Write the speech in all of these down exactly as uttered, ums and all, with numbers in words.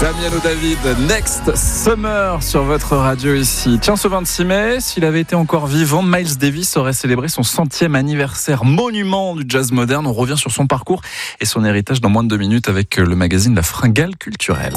Damien ou David, Next Summer sur votre radio ici. Tiens, ce vingt-six mai, s'il avait été encore vivant, Miles Davis aurait célébré son centième anniversaire, monument du jazz moderne. On revient sur son parcours et son héritage dans moins de deux minutes avec le magazine La Fringale Culturelle.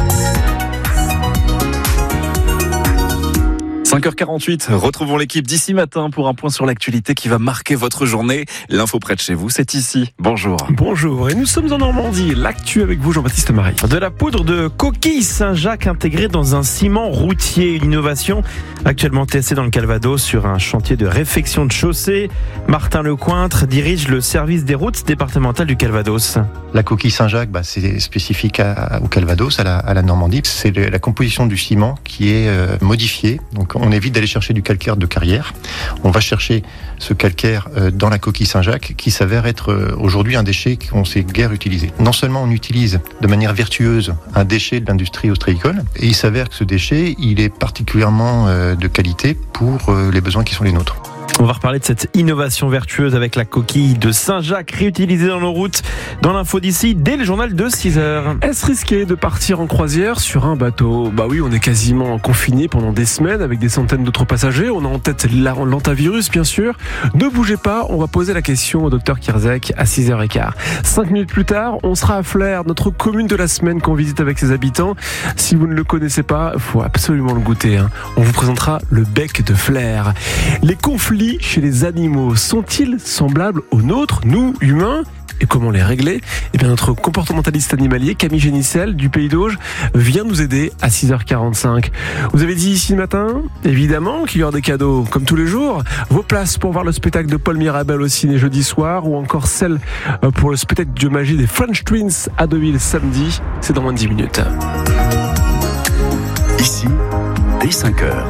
cinq heures quarante-huit, retrouvons l'équipe d'ici matin pour un point sur l'actualité qui va marquer votre journée. L'info près de chez vous, c'est ici. Bonjour. Bonjour, et nous sommes en Normandie. L'actu avec vous, Jean-Baptiste Marie. De la poudre de coquille Saint-Jacques intégrée dans un ciment routier. Une innovation actuellement testée dans le Calvados sur un chantier de réfection de chaussée. Martin Lecointre dirige le service des routes départementales du Calvados. La coquille Saint-Jacques, bah, c'est spécifique à, au Calvados, à la, à la Normandie. C'est le, la composition du ciment qui est euh, modifiée. Donc on évite d'aller chercher du calcaire de carrière. On va chercher ce calcaire euh, dans la coquille Saint-Jacques qui s'avère être euh, aujourd'hui un déchet qu'on sait guère utiliser. Non seulement on utilise de manière vertueuse un déchet de l'industrie ostréicole, et il s'avère que ce déchet, il est particulièrement euh, de qualité pour euh, les besoins qui sont les nôtres. On va reparler de cette innovation vertueuse avec la coquille de Saint-Jacques réutilisée dans nos routes. Dans l'info d'ici, dès le journal de six heures. Est-ce risqué de partir en croisière sur un bateau ? Bah oui, on est quasiment confiné pendant des semaines avec des centaines d'autres passagers. On a en tête l'antivirus, bien sûr. Ne bougez pas, on va poser la question au docteur Kirzek à six heures quinze. Cinq minutes plus tard, on sera à Flers, notre commune de la semaine qu'on visite avec ses habitants. Si vous ne le connaissez pas, il faut absolument le goûter. Hein. On vous présentera le bec de Flers. Les conflits chez les animaux sont-ils semblables aux nôtres, nous, humains ? Et comment les régler ? Eh bien, notre comportementaliste animalier, Camille Génissel, du Pays d'Auge, vient nous aider à six heures quarante-cinq. Vous avez dit ici le matin, évidemment, qu'il y aura des cadeaux, comme tous les jours. Vos places pour voir le spectacle de Paul Mirabel au ciné jeudi soir, ou encore celle pour le spectacle de magie des French Twins à Deauville samedi. C'est dans moins de dix minutes. Ici, dès cinq heures.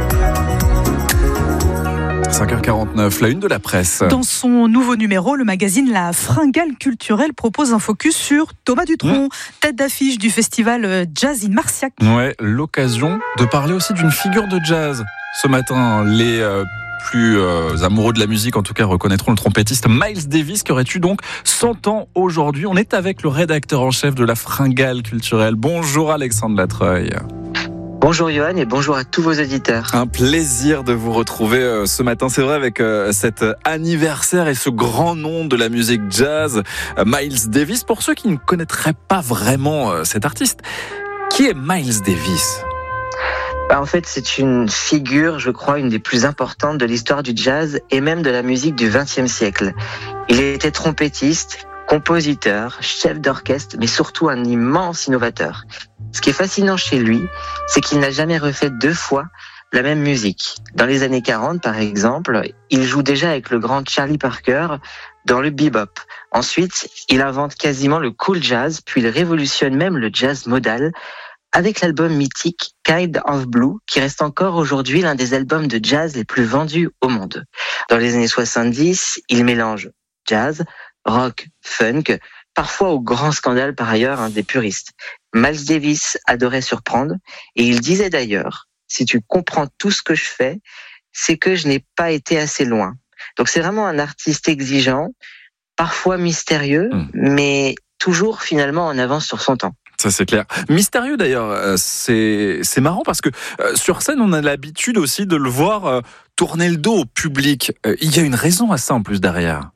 cinq heures quarante-neuf, la une de la presse. Dans son nouveau numéro, le magazine La Fringale Culturelle propose un focus sur Thomas Dutronc, mmh. tête d'affiche du festival Jazz in Marciac. Ouais, l'occasion de parler aussi d'une figure de jazz. Ce matin, les euh, plus euh, amoureux de la musique, en tout cas, reconnaîtront le trompettiste Miles Davis, qui aurait eu donc cent ans aujourd'hui. On est avec le rédacteur en chef de La Fringale Culturelle. Bonjour Alexandre Latreuil. Bonjour Johan et bonjour à tous vos auditeurs. Un plaisir de vous retrouver euh, ce matin, c'est vrai, avec euh, cet anniversaire et ce grand nom de la musique jazz, euh, Miles Davis. Pour ceux qui ne connaîtraient pas vraiment euh, cet artiste, qui est Miles Davis ? Bah, en fait, c'est une figure, je crois, une des plus importantes de l'histoire du jazz et même de la musique du vingtième siècle. Il était trompettiste, compositeur, chef d'orchestre, mais surtout un immense innovateur. Ce qui est fascinant chez lui, c'est qu'il n'a jamais refait deux fois la même musique. Dans les années quarante, par exemple, il joue déjà avec le grand Charlie Parker dans le bebop. Ensuite, il invente quasiment le cool jazz, puis il révolutionne même le jazz modal avec l'album mythique Kind of Blue, qui reste encore aujourd'hui l'un des albums de jazz les plus vendus au monde. Dans les années soixante-dix, il mélange jazz, rock, funk, parfois au grand scandale par ailleurs hein, des puristes. Miles Davis adorait surprendre et il disait d'ailleurs, si tu comprends tout ce que je fais, c'est que je n'ai pas été assez loin. Donc c'est vraiment un artiste exigeant, parfois mystérieux, mmh. mais toujours finalement en avance sur son temps. Ça c'est clair. Mystérieux d'ailleurs, c'est c'est marrant parce que euh, sur scène on a l'habitude aussi de le voir euh, tourner le dos au public. Euh, il y a une raison à ça en plus derrière.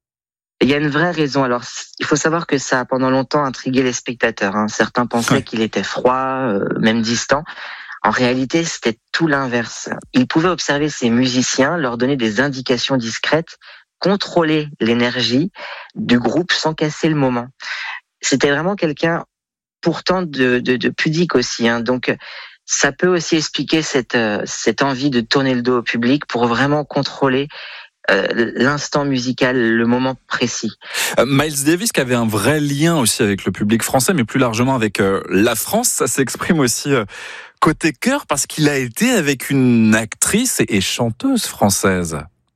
Il y a une vraie raison. Alors, il faut savoir que ça a pendant longtemps intrigué les spectateurs. Hein. Certains pensaient ouais. qu'il était froid, euh, même distant. En réalité, c'était tout l'inverse. Il pouvait observer ses musiciens, leur donner des indications discrètes, contrôler l'énergie du groupe sans casser le moment. C'était vraiment quelqu'un, pourtant, de, de, de pudique aussi. Hein. Donc, ça peut aussi expliquer cette, euh, cette envie de tourner le dos au public pour vraiment contrôler Euh, l'instant musical, le moment précis. Euh, Miles Davis qui avait un vrai lien aussi avec le public français, mais plus largement avec euh, la France, ça s'exprime aussi euh, côté cœur parce qu'il a été avec une actrice et, et chanteuse française.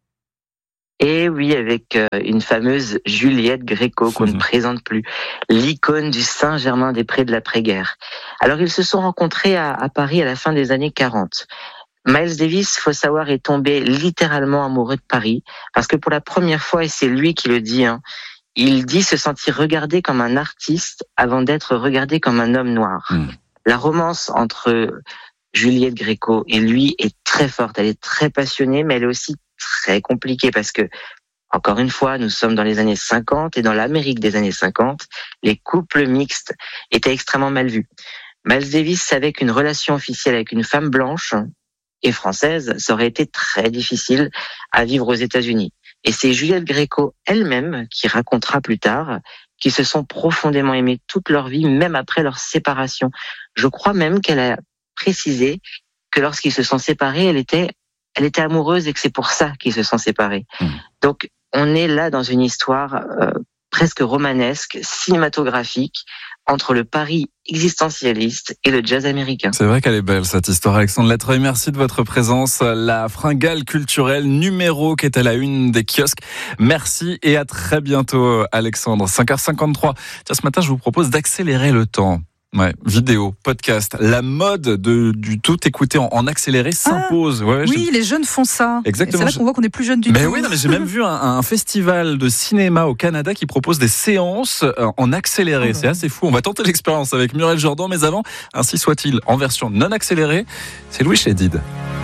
Et oui, avec euh, une fameuse Juliette Gréco qu'on mmh. ne présente plus, l'icône du Saint-Germain-des-Prés de l'après-guerre. Alors ils se sont rencontrés à, à Paris à la fin des années quarante. Miles Davis, faut savoir, est tombé littéralement amoureux de Paris, parce que pour la première fois, et c'est lui qui le dit, hein, il dit se sentir regardé comme un artiste avant d'être regardé comme un homme noir. Mmh. La romance entre Juliette Gréco et lui est très forte, elle est très passionnée, mais elle est aussi très compliquée parce que, encore une fois, nous sommes dans les années cinquante et dans l'Amérique des années cinquante, les couples mixtes étaient extrêmement mal vus. Miles Davis savait qu'une relation officielle avec une femme blanche et française, ça aurait été très difficile à vivre aux États-Unis. Et c'est Juliette Gréco elle-même qui racontera plus tard qu'ils se sont profondément aimés toute leur vie, même après leur séparation. Je crois même qu'elle a précisé que lorsqu'ils se sont séparés, elle était, elle était amoureuse et que c'est pour ça qu'ils se sont séparés. Mmh. Donc, on est là dans une histoire euh, presque romanesque, cinématographique, entre le Paris existentialiste et le jazz américain. C'est vrai qu'elle est belle cette histoire. Alexandre Latreuil, merci de votre présence. La fringale culturelle numéro qui est à la une des kiosques. Merci et à très bientôt Alexandre. cinq heures cinquante-trois. Tiens, ce matin je vous propose d'accélérer le temps. Ouais, vidéo, podcast, la mode de, du tout écouter en, en accéléré s'impose. Ah, ouais, oui, je... les jeunes font ça. Exactement. Et c'est là qu'on voit qu'on est plus jeune du mais tout. Oui, non, mais j'ai même vu un, un festival de cinéma au Canada qui propose des séances en accéléré. Oh, c'est assez fou. On va tenter l'expérience avec Muriel Jourdan, mais avant, ainsi soit-il, en version non accélérée, c'est Louis Chédid.